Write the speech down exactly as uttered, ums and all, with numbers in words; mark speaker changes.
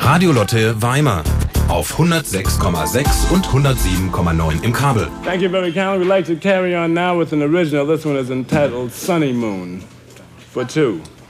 Speaker 1: Radio Lotte Weimar auf hundertsechs Komma sechs und hundertsieben Komma neun im Kabel.
Speaker 2: Thank you very kindly. We'd like to carry on now with an original. This one is entitled Sunny Moon for two.